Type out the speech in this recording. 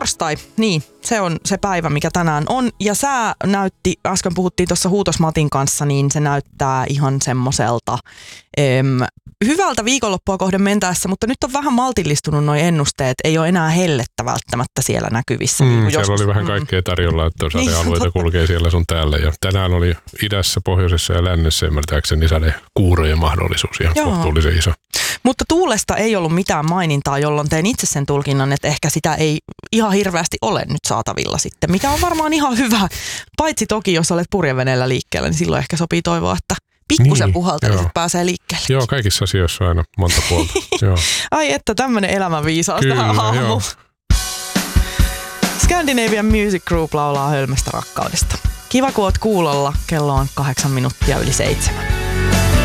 torstai, niin se on se päivä, mikä tänään on. Ja sää näytti, äsken puhuttiin tuossa Huutos Matin kanssa, niin se näyttää ihan semmoiselta hyvältä viikonloppua kohden mentäessä, mutta nyt on vähän maltillistunut nuo ennusteet. Ei ole enää hellettä välttämättä siellä näkyvissä. Niin siellä oli vähän kaikkea tarjolla, että sadealueita kulkee siellä sun täällä. Ja tänään oli idässä, pohjoisessa ja lännessä ymmärtääkseni sadekuurojen mahdollisuus ihan kohtuullisen iso. Mutta tuulesta ei ollut mitään mainintaa, jolloin tein itse sen tulkinnan, että ehkä sitä ei ihan hirveästi ole nyt saatavilla sitten, mikä on varmaan ihan hyvä. Paitsi toki, jos olet purjeveneellä liikkeellä, niin silloin ehkä sopii toivoa, että pikkusen puhaltelisit pääsee liikkeelle. Joo, kaikissa asioissa aina monta puolta. Joo. Ai että tämmöinen elämänviisaus tähän aamuun. Scandinavian Music Group laulaa Hölmöstä rakkaudesta. Kiva, kun oot kuulolla. Kello on 8 minuuttia yli 7.